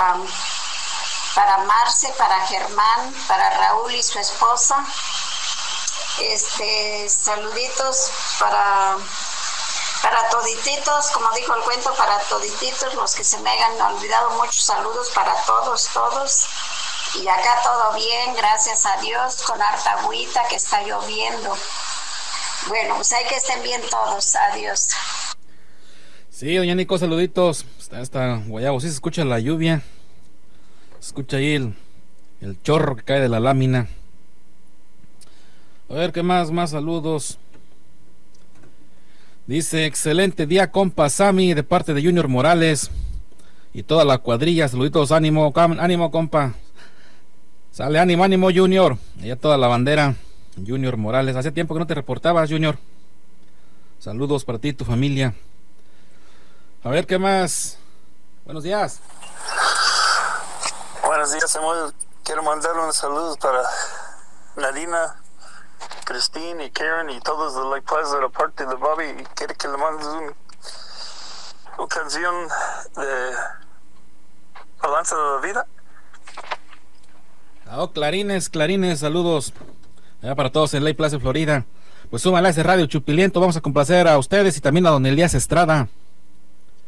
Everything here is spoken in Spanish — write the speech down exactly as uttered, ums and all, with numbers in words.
para, para Marce, para Germán, para Raúl y su esposa. Este, saluditos para, para todititos, como dijo el cuento, para todititos, los que se me hayan olvidado, muchos saludos para todos, todos. Y acá todo bien, gracias a Dios, con harta agüita que está lloviendo. Bueno, pues hay que estén bien todos, adiós. Sí, doña Nico, saluditos. Está, está Guayabo, sí se escucha la lluvia. Se escucha ahí el, el chorro que cae de la lámina. A ver, ¿qué más? Más saludos. Dice, excelente día, compa Sammy, de parte de Junior Morales y toda la cuadrilla. Saluditos, ánimo, ánimo, compa. Sale, ánimo, ánimo, Junior. Allá toda la bandera, Junior Morales. Hace tiempo que no te reportabas, Junior. Saludos para ti y tu familia. A ver, ¿qué más? Buenos días. Buenos días, Samuel. Quiero mandar unos saludos para Nadina, Christine y Karen y todos de Lake Plaza de la parte de Bobby. Y quiero que le mandes un, una canción de Balanza de la Vida. Oh, clarines, clarines, saludos allá para todos en Lake Plaza, Florida. Pues súmale a ese radio Chupiliento, vamos a complacer a ustedes y también a don Elías Estrada.